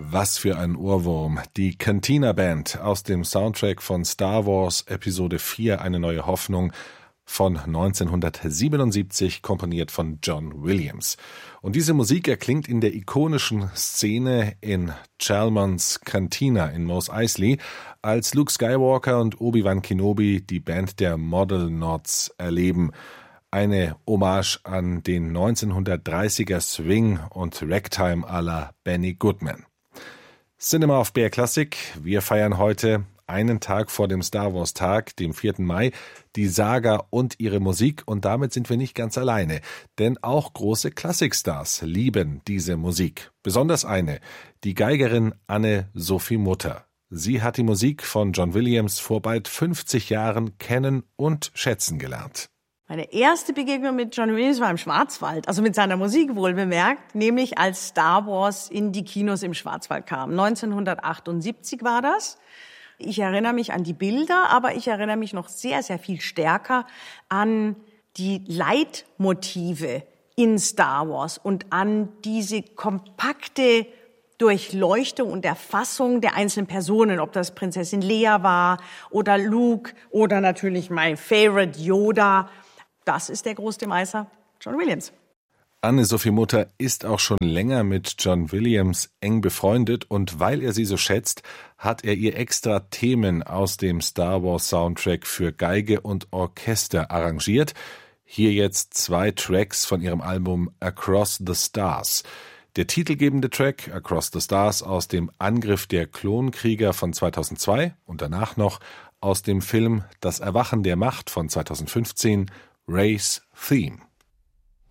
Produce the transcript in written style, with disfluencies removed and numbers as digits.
Was für ein Ohrwurm. Die Cantina Band aus dem Soundtrack von Star Wars Episode 4, eine neue Hoffnung, von 1977, komponiert von John Williams. Und diese Musik erklingt in der ikonischen Szene in Chalmonds Cantina in Mos Eisley, als Luke Skywalker und Obi-Wan Kenobi die Band der Model Nots erleben. Eine Hommage an den 1930er Swing und Ragtime à la Benny Goodman. Cinema auf BR Classic. Wir feiern heute, einen Tag vor dem Star Wars Tag, dem 4. Mai, die Saga und ihre Musik, und damit sind wir nicht ganz alleine, denn auch große Klassikstars lieben diese Musik. Besonders eine, die Geigerin Anne-Sophie Mutter. Sie hat die Musik von John Williams vor bald 50 Jahren kennen und schätzen gelernt. Meine erste Begegnung mit John Williams war im Schwarzwald, also mit seiner Musik wohlbemerkt, nämlich als Star Wars in die Kinos im Schwarzwald kam. 1978 war das. Ich erinnere mich an die Bilder, aber ich erinnere mich noch sehr, sehr viel stärker an die Leitmotive in Star Wars und an diese kompakte Durchleuchtung und Erfassung der einzelnen Personen, ob das Prinzessin Leia war oder Luke oder natürlich mein Favorite Yoda. Das ist der große Meister, John Williams. Anne-Sophie Mutter ist auch schon länger mit John Williams eng befreundet, und weil er sie so schätzt, hat er ihr extra Themen aus dem Star Wars Soundtrack für Geige und Orchester arrangiert. Hier jetzt 2 Tracks von ihrem Album Across the Stars. Der titelgebende Track Across the Stars aus dem Angriff der Klonkrieger von 2002 und danach noch aus dem Film Das Erwachen der Macht von 2015, Rey's Theme.